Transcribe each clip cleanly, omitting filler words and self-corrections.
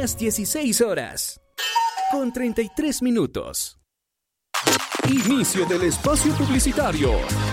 las 16 horas, con 33 minutos. Inicio del espacio publicitario.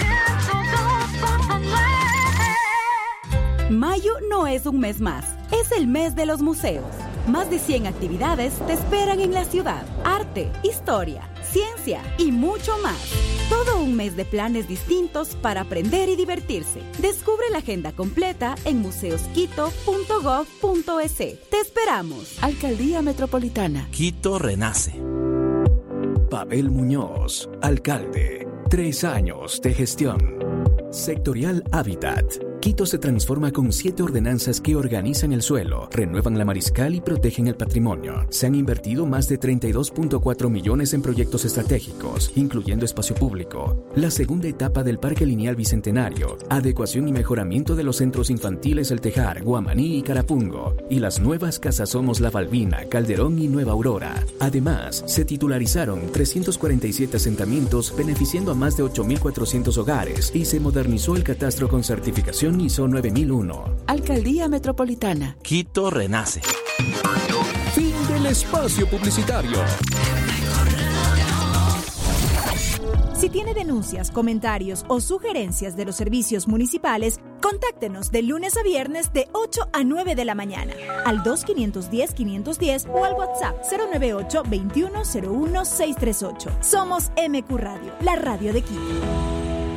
Mayo no es un mes más, es el mes de los museos. Más de 100 actividades te esperan en la ciudad. Arte, historia, ciencia y mucho más. Todo un mes de planes distintos para aprender y divertirse. Descubre la agenda completa en museosquito.gov.es. Te esperamos. Alcaldía Metropolitana. Quito renace. Pavel Muñoz, alcalde. 3 años de gestión. Sectorial Hábitat. Quito se transforma con 7 ordenanzas que organizan el suelo, renuevan la mariscal y protegen el patrimonio. Se han invertido más de 32.4 millones en proyectos estratégicos, incluyendo espacio público, la segunda etapa del Parque Lineal Bicentenario, adecuación y mejoramiento de los centros infantiles El Tejar, Guamaní y Carapungo, y las nuevas casas Somos La Balbina, Calderón y Nueva Aurora. Además, se titularizaron 347 asentamientos, beneficiando a más de 8.400 hogares, y se modernizó el catastro con certificación ISO 9001. Alcaldía Metropolitana. Quito renace. Fin del espacio publicitario. Si tiene denuncias, comentarios o sugerencias de los servicios municipales, contáctenos de lunes a viernes de 8 a 9 de la mañana al 2510-510 o al WhatsApp 098-2101-638. Somos MQ Radio, la radio de Quito.